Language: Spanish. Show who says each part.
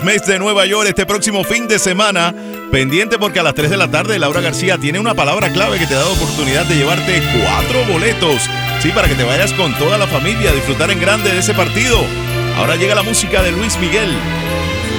Speaker 1: Mes de Nueva York este próximo fin de semana. Pendiente porque a las 3 de la tarde Laura García tiene una palabra clave que te da la oportunidad de llevarte 4 boletos. Sí, para que te vayas con toda la familia a disfrutar en grande de ese partido. Ahora llega la música de Luis Miguel.